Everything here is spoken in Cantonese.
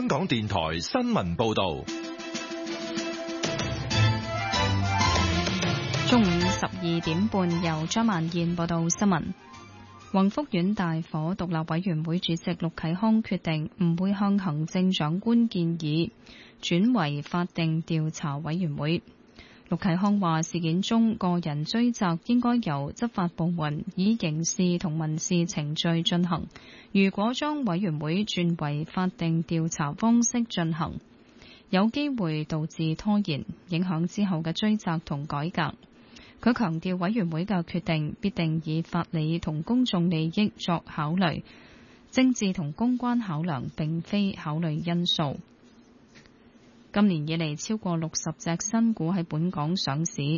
香港電台新聞報道。 中午12點半，由張曼燕報道新聞。宏福苑大火獨立委員會主席陸啟康決定唔會向行政長官建議轉為法定調查委員會。陸啟康話：事件中個人追責應該由執法部門以刑事同民事程序進行。如果將委員會轉為法定調查方式進行，有機會導致拖延，影響之後嘅追責同改革。佢強調委員會嘅決定必定以法理同公眾利益作考慮，政治同公關考量並非考慮因素。今年以嚟超過60隻新股喺本港上市，